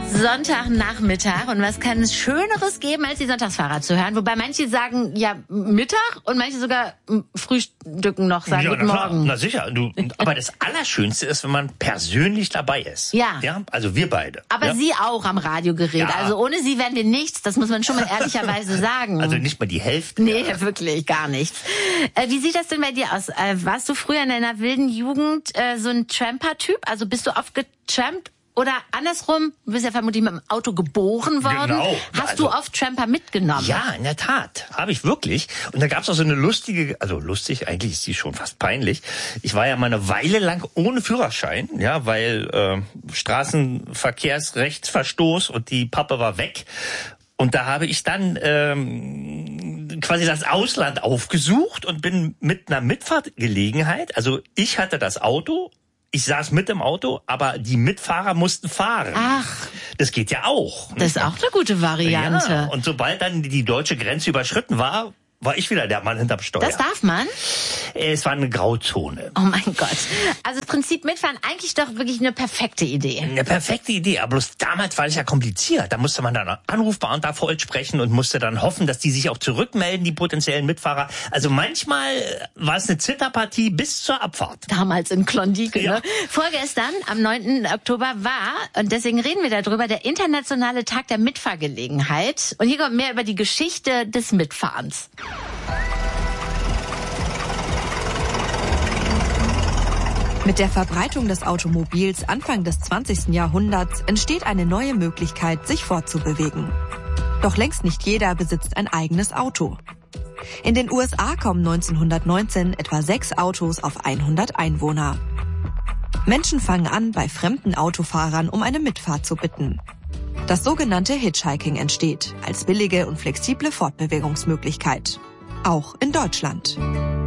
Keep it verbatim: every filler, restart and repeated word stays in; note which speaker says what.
Speaker 1: Sonntagnachmittag. Und was kann es Schöneres geben, als die Sonntagsfahrer zu hören? Wobei manche sagen, ja, Mittag und manche sogar frühstücken noch, sagen
Speaker 2: ja,
Speaker 1: guten
Speaker 2: na klar,
Speaker 1: Morgen.
Speaker 2: Na sicher. Du, aber das Allerschönste ist, wenn man persönlich dabei ist.
Speaker 1: Ja.
Speaker 2: Ja, also wir beide.
Speaker 1: Aber
Speaker 2: ja?
Speaker 1: Sie auch am Radiogerät.
Speaker 2: Ja.
Speaker 1: Also ohne Sie wären wir nichts. Das muss man schon mal ehrlicherweise sagen.
Speaker 2: Also nicht mal die Hälfte.
Speaker 1: Nee, wirklich, gar nichts. Äh, wie sieht das denn bei dir aus? Äh, warst du früher in deiner wilden Jugend äh, so ein Tramper-Typ? Also bist du oft getrampt? Oder andersrum, du bist ja vermutlich mit dem Auto geboren worden.
Speaker 2: Genau.
Speaker 1: Hast
Speaker 2: Also,
Speaker 1: du oft Tramper mitgenommen?
Speaker 2: Ja, in der Tat. Habe ich wirklich. Und da gab es auch so eine lustige, also lustig, eigentlich ist die schon fast peinlich. Ich war ja mal eine Weile lang ohne Führerschein, ja, weil äh, Straßenverkehrsrechtsverstoß und die Pappe war weg. Und da habe ich dann ähm, quasi das Ausland aufgesucht und bin mit einer Mitfahrtgelegenheit, also ich hatte das Auto, ich saß mit im Auto, aber die Mitfahrer mussten fahren.
Speaker 1: Ach.
Speaker 2: Das geht ja auch.
Speaker 1: Das ist auch eine gute Variante.
Speaker 2: Ja, und sobald dann die deutsche Grenze überschritten war, war ich wieder der Mann hinterm Steuer.
Speaker 1: Das darf man?
Speaker 2: Es war eine Grauzone.
Speaker 1: Oh mein Gott. Also das Prinzip mitfahren, eigentlich doch wirklich eine perfekte Idee.
Speaker 2: Eine perfekte Idee, aber bloß damals war es ja kompliziert. Da musste man dann Anrufbeamter voll sprechen und musste dann hoffen, dass die sich auch zurückmelden, die potenziellen Mitfahrer. Also manchmal war es eine Zitterpartie bis zur Abfahrt.
Speaker 1: Damals in Klondike,
Speaker 2: Ja.
Speaker 1: ne? Vorgestern, am neunten Oktober, war, und deswegen reden wir darüber, der internationale Tag der Mitfahrgelegenheit. Und hier kommt mehr über die Geschichte des Mitfahrens.
Speaker 3: Mit der Verbreitung des Automobils Anfang des zwanzigsten Jahrhunderts entsteht eine neue Möglichkeit, sich fortzubewegen. Doch längst nicht jeder besitzt ein eigenes Auto. In den U S A kommen neunzehnhundertneunzehn etwa sechs Autos auf hundert Einwohner. Menschen fangen an, bei fremden Autofahrern um eine Mitfahrt zu bitten. Das sogenannte Hitchhiking entsteht als billige und flexible Fortbewegungsmöglichkeit. Auch in Deutschland.